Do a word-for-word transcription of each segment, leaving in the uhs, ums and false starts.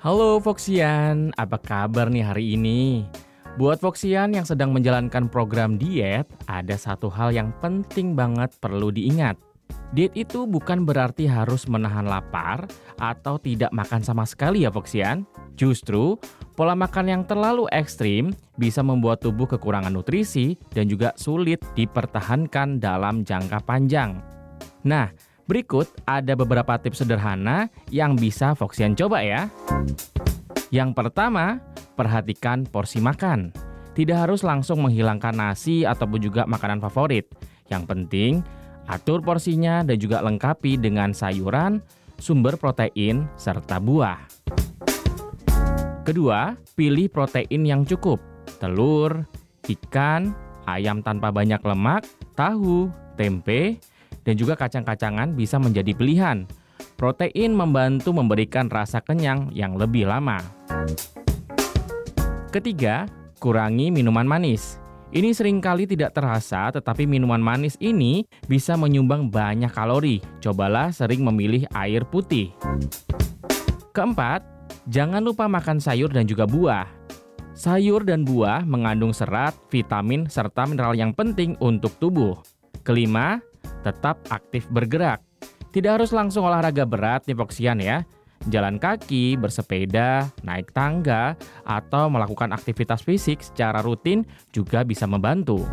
Halo Foxian, apa kabar nih hari ini? Buat Foxian yang sedang menjalankan program diet, ada satu hal yang penting banget perlu diingat. Diet itu bukan berarti harus menahan lapar atau tidak makan sama sekali ya Foxian. Justru, pola makan yang terlalu ekstrim bisa membuat tubuh kekurangan nutrisi dan juga sulit dipertahankan dalam jangka panjang. Nah, berikut ada beberapa tips sederhana yang bisa Foxian coba ya. Yang pertama, perhatikan porsi makan. Tidak harus langsung menghilangkan nasi ataupun juga makanan favorit. Yang penting, atur porsinya dan juga lengkapi dengan sayuran, sumber protein, serta buah. Kedua, pilih protein yang cukup. Telur, ikan, ayam tanpa banyak lemak, tahu, tempe, dan juga kacang-kacangan bisa menjadi pilihan. Protein membantu memberikan rasa kenyang yang lebih lama. Ketiga, kurangi minuman manis. Ini seringkali tidak terasa, tetapi minuman manis ini bisa menyumbang banyak kalori. Cobalah sering memilih air putih. Keempat, jangan lupa makan sayur dan juga buah. Sayur dan buah mengandung serat, vitamin, serta mineral yang penting untuk tubuh. Kelima, tetap aktif bergerak. Tidak harus langsung olahraga berat nih Foxian ya. Jalan kaki, bersepeda, naik tangga, atau melakukan aktivitas fisik secara rutin juga bisa membantu.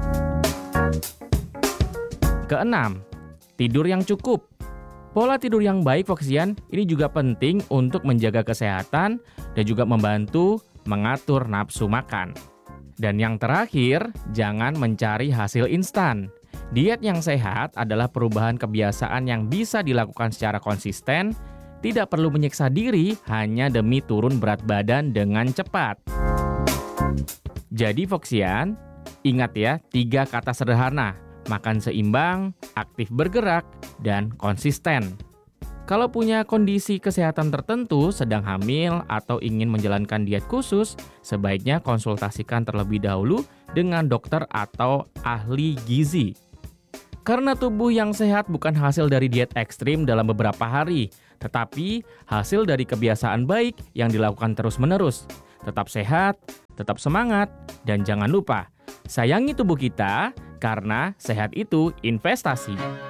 Keenam, tidur yang cukup. Pola tidur yang baik Foxian ini juga penting untuk menjaga kesehatan dan juga membantu mengatur nafsu makan. Dan yang terakhir, jangan mencari hasil instan. Diet yang sehat adalah perubahan kebiasaan yang bisa dilakukan secara konsisten, tidak perlu menyiksa diri hanya demi turun berat badan dengan cepat. Jadi Foxian, ingat ya tiga kata sederhana, makan seimbang, aktif bergerak, dan konsisten. Kalau punya kondisi kesehatan tertentu, sedang hamil, atau ingin menjalankan diet khusus, sebaiknya konsultasikan terlebih dahulu dengan dokter atau ahli gizi. Karena tubuh yang sehat bukan hasil dari diet ekstrim dalam beberapa hari, tetapi hasil dari kebiasaan baik yang dilakukan terus-menerus. Tetap sehat, tetap semangat, dan jangan lupa, sayangi tubuh kita karena sehat itu investasi.